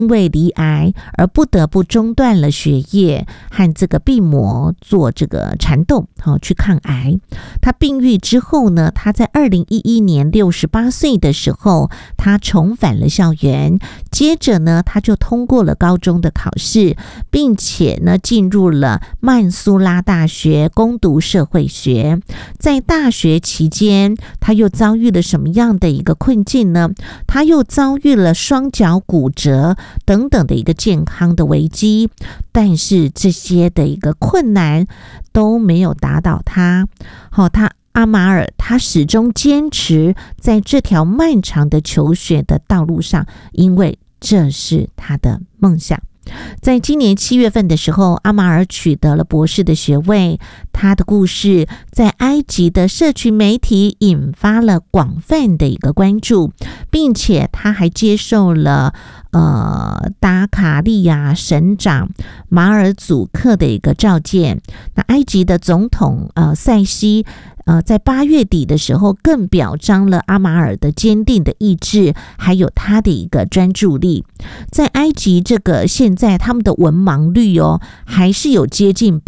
因为罹癌而不得不中断了学业和这个病魔做这个缠斗，去抗癌。他病愈之后呢，他在2011年68岁的时候，他重返了校园，接着呢，他就通过了高中的考试，并且呢，进入了曼苏拉大学攻读社会学。在大学期间，他又遭遇了什么样的一个困境呢？他又遭遇了双脚骨折等等的一个健康的危机，但是这些的一个困难都没有打倒他。阿马尔他始终坚持在这条漫长的求学的道路上，因为这是他的梦想。在今年7月份的时候，阿马尔取得了博士的学位。他的故事在埃及的社群媒体引发了广泛的一个关注，并且他还接受了达卡利亚省长马尔祖克的一个召见。那埃及的总统塞西在8月底的时候更表彰了阿马尔的坚定的意志，还有他的一个专注力。在埃及这个现在他们的文盲率还是有接近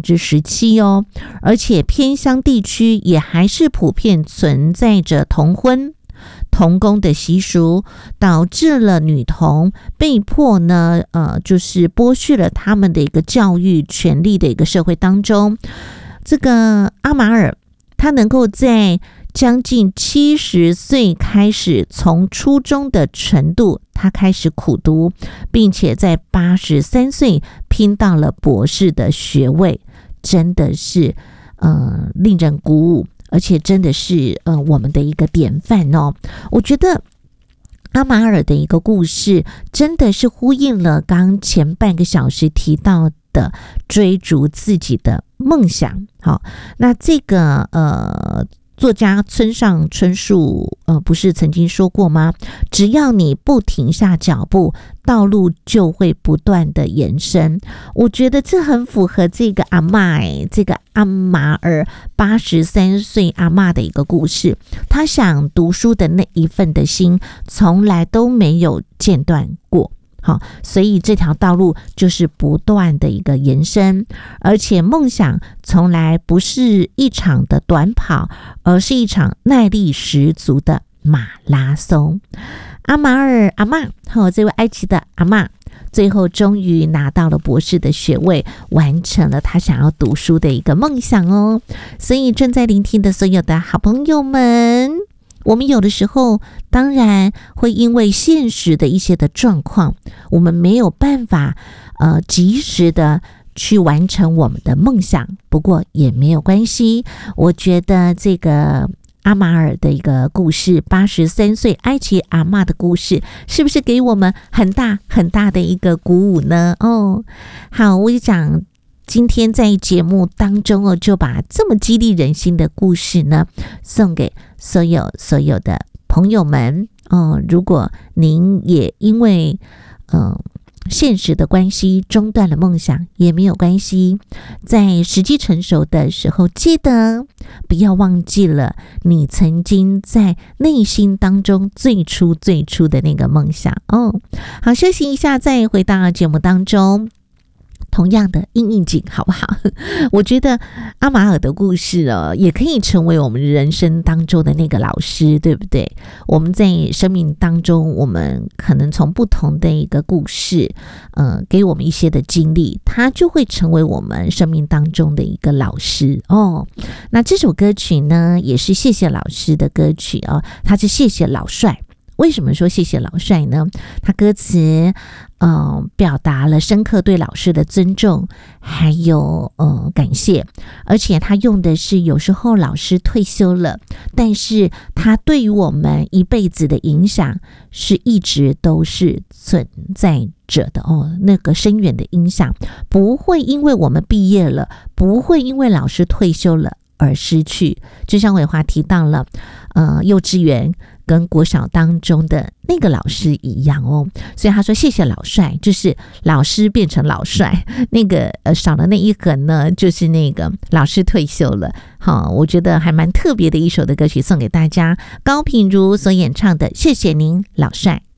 17%而且偏乡地区也还是普遍存在着童婚童工的习俗，导致了女童被迫呢就是剥削了他们的一个教育权利的一个社会当中。这个阿马尔他能够在将近70岁开始，从初中的程度他开始苦读，并且在83岁拼到了博士的学位，真的是令人鼓舞，而且真的是我们的一个典范我觉得阿马尔的一个故事真的是呼应了刚前半个小时提到的追逐自己的梦想。好，那这个作家村上春树不是曾经说过吗？只要你不停下脚步，道路就会不断的延伸。我觉得这很符合这个阿嬷这个阿马尔83岁阿嬷的一个故事。她想读书的那一份的心从来都没有间断过。好，所以这条道路就是不断的一个延伸，而且梦想从来不是一场的短跑，而是一场耐力十足的马拉松。阿马尔阿嬷这位埃及的阿嬷最后终于拿到了博士的学位，完成了他想要读书的一个梦想所以正在聆听的所有的好朋友们，我们有的时候当然会因为现实的一些的状况，我们没有办法及时的去完成我们的梦想，不过也没有关系。我觉得这个阿马尔的一个故事，83岁埃及阿嬷的故事，是不是给我们很大很大的一个鼓舞呢？好，我讲今天在节目当中就把这么激励人心的故事呢，送给所有的朋友们如果您也因为现实的关系中断了梦想也没有关系，在时机成熟的时候，记得不要忘记了你曾经在内心当中最初的那个梦想好，休息一下再回到节目当中。同样的应景好不好？我觉得阿马尔的故事也可以成为我们人生当中的那个老师，对不对？我们在生命当中，我们可能从不同的一个故事给我们一些的经历，它就会成为我们生命当中的一个老师那这首歌曲呢，也是谢谢老师的歌曲它是谢谢老帅。为什么说谢谢老帅呢？他歌词表达了深刻对老师的尊重还有感谢，而且他用的是有时候老师退休了，但是他对于我们一辈子的影响是一直都是存在着的那个深远的影响不会因为我们毕业了，不会因为老师退休了而失去。就像伟华提到了幼稚园跟国小当中的那个老师一样所以他说谢谢老帅，就是老师变成老帅，那个少了那一横呢，就是那个老师退休了。好，我觉得还蛮特别的一首的歌曲送给大家，高品如所演唱的谢谢您老帅。